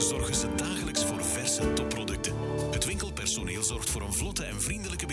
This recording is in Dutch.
zorgen ze dagelijks voor verse topproducten. Het winkelpersoneel zorgt voor een vlotte en vriendelijke